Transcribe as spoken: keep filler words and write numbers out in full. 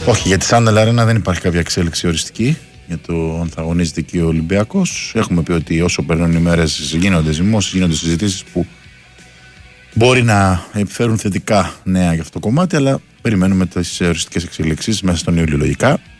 Όχι, για τη Σάνταλ Αρένα δεν υπάρχει κάποια εξέλιξη οριστική για το αν θα αγωνίζεται εκεί ο Ολυμπιακός. Έχουμε πει ότι όσο περνούν οι μέρες γίνονται ζυμώσεις, γίνονται συζητήσεις που μπορεί να επιφέρουν θετικά νέα για αυτό το κομμάτι, αλλά περιμένουμε τις οριστικές εξελίξεις μέσα στον Ιούλιο λογικά.